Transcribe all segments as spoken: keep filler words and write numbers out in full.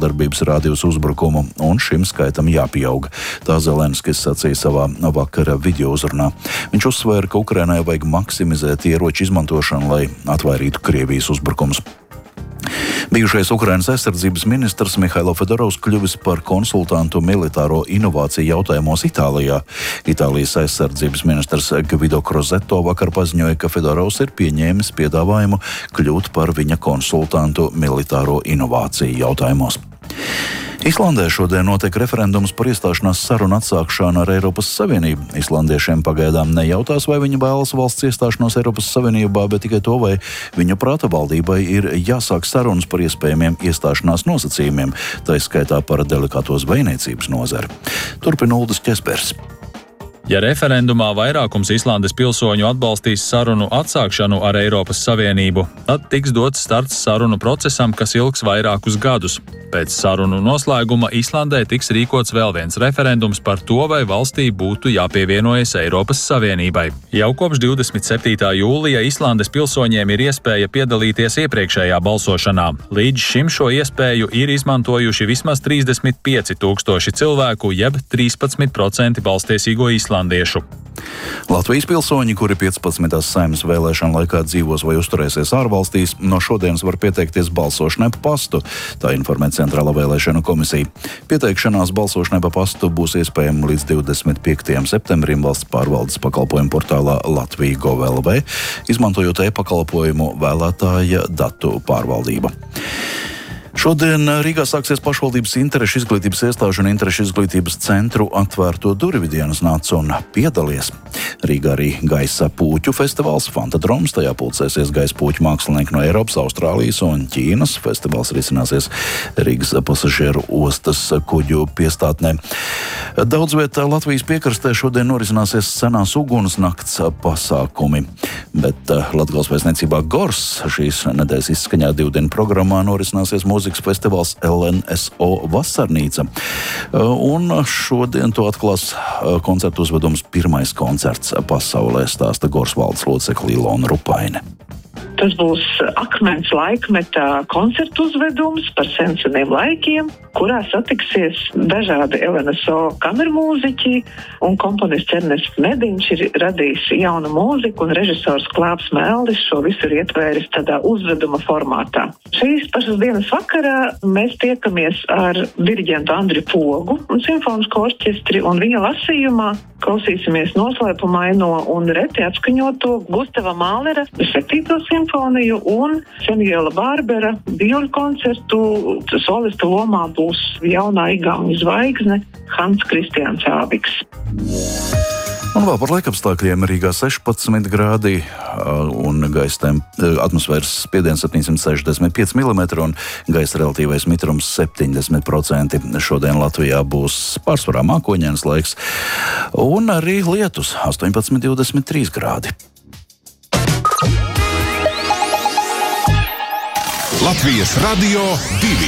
darbības rādījusi uzbrukumu, un šim skaitam jāpieaug. Tā Zelenskis sacīja savā vakara video uzrunā. Viņš uzsvēra, ka Ukrainai vajag maksimizēt ieroču izmantošanu, lai atvairītu Krievijas uzbrukums. Bijušais Ukrainas aizsardzības ministrs Mihailo Fedorovs kļuvis par konsultantu militāro inovāciju jautājumos Itālijā. Itālijas aizsardzības ministrs Gvido Crosetto vakar paziņoja, ka Fedorovs ir pieņēmis piedāvājumu kļūt par viņa konsultantu militāro inovāciju jautājumos. Islandē šodien notiek referendums par iestāšanās sarunu atsākšanu ar Eiropas Savienību. Islandiešiem pagaidām nejautās, vai viņi vēlas valsts iestāšanos Eiropas Savienībā, bet tikai to, vai viņu prāta valdībai ir jāsāk sarunas par iespējamiem iestāšanās nosacījumiem, tā izskaitā par delikāto zvejniecības nozari. Turpina Uldis Ķespers. Ja referendumā vairākums Islandes pilsoņu atbalstīs sarunu atsākšanu ar Eiropas Savienību, tad tiks dots starts sarunu procesam, kas ilgs vairākus gadus. Pēc sarunu noslēguma Islandē tiks rīkots vēl viens referendums par to, vai valstī būtu jāpievienojas Eiropas Savienībai. Jau kopš divdesmit septītā jūlija Islandes pilsoņiem ir iespēja piedalīties iepriekšējā balsošanā. Līdz šim šo iespēju ir izmantojuši vismaz trīsdesmit pieci tūkstoši cilvēku, jeb trīspadsmit procenti balstiesīgo islandiešu. Latvijas pilsoņi, kuri piecpadsmitās Saeimas vēlēšanu laikā dzīvos vai uzturēsies ārvalstīs, no šodienas var pieteikties balsošanai pa pastu, tā informē Centrālā vēlēšanu komisija. Pieteikšanās balsošanai pa pastu būs iespējama līdz divdesmit piektajam septembrim valsts pārvaldes pakalpojumu portālā Latvija punkt gov punkt el vē, izmantojot e-pakalpojumu vēlētāja datu pārvaldība. Šodien Rīgā sāksies pašvaldības interešu izglītības iestāžu un interešu izglītības centru atvērto durvju dienas nāc un piedalies. Rīgā arī gaisa puķu festivāls Fantadroms, tajā pulcēsies gaisa puķu mākslinieki no Eiropas, Austrālijas un Ķīnas. Festivāls risināsies Rīgas pasažieru ostas kuģu piestātnē. Daudz vietā Latvijas piekrastē šodien norisināsies senās uguns nakts pasākumi, bet Latgales vēstniecībā Gors šīs nedēļas izskaņā divdienu programmā norisināsies mūzikas festivāls L N S O Vasarnīca. Un šodien to atklās koncertu uzvedums pirmais koncerts pasaulē, stāsta Gors valdes locekle Ilona Rupaine. Tas būs akmens laikmeta koncertu uzvedums par senseniem laikiem, kurā satiksies dažādi L N S O kamermūziķi, un komponists Ernests Mediņš ir radījis jaunu mūziku, un režisors Klāps Meldis šo visu ir ietvēris tādā uzveduma formātā. Šīs pašas dienas vakarā mēs tiekamies ar diriģentu Andri Pogu un simfonisko orķestri, un viņa lasījumā klausīsimies noslēpumaino un reti atskaņoto Gustava Mālera septīto simfoniju un Samuela Bārbera vioļu koncertu. Solista lomā būs jaunā igauņu zvaigzne Hans Kristians Ābiks. Un vēl par laikapstākļiem. Rīgā sešpadsmit grādi un gaisa atmosfēras spiediens septiņsimt sešdesmit pieci milimetri un gaisa relatīvais mitrums septiņdesmit procenti. Šodien Latvijā būs pārsvarā mākoņains laiks un arī lietus astoņpadsmit divdesmit trīs grādi. Latvijas Radio divi.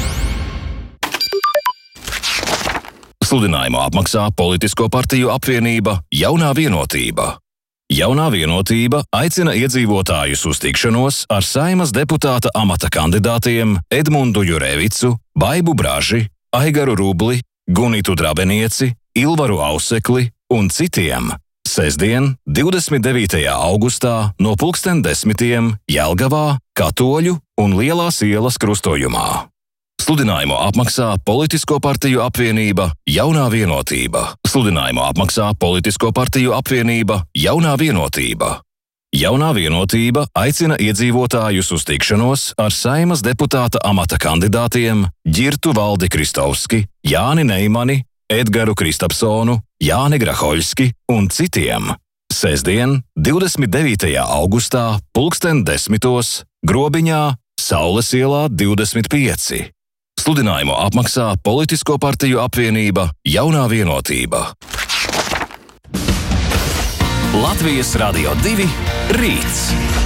Sludinājumu apmaksā Politisko partiju apvienība Jaunā vienotība. Jaunā vienotība aicina iedzīvotājus uz tikšanos ar Saeimas deputāta amata kandidātiem Edmundu Jurevicu, Baibu Braži, Aigaru Rubli, Gunitu Drabenieci, Ilvaru Ausekli un citiem sestdien, divdesmit devītajā augustā no pulksten desmitiem Jelgavā, Katoļu un Lielās ielas krustojumā. Sludinājumu apmaksā Politisko partiju apvienība Jaunā vienotība. Sludinājumu apmaksā Politisko partiju apvienība Jaunā vienotība. Jaunā vienotība aicina iedzīvotājus uz tikšanos ar Saeimas deputāta amata kandidātiem Ģirtu Valdi Kristovski, Jāni Neimani, Edgaru Kristapsonu, Jāni Grahoļski un citiem. Sestdien, divdesmit devītajā augustā, pulksten desmitos, Grobiņā, Saules ielā divdesmit pieci. Sludinājumu apmaksā Politisko partiju apvienība Jaunā vienotība. Latvijas Radio divi rīts.